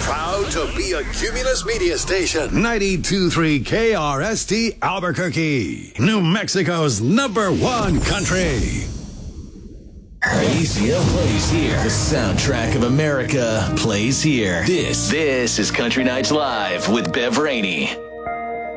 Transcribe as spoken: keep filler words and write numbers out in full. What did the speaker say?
Proud to be a Cumulus media station. ninety-two point three K R S T Albuquerque, New Mexico's number one country. A C L plays here. The soundtrack of America plays here. This, this is Country Nights Live with Bev Rainey.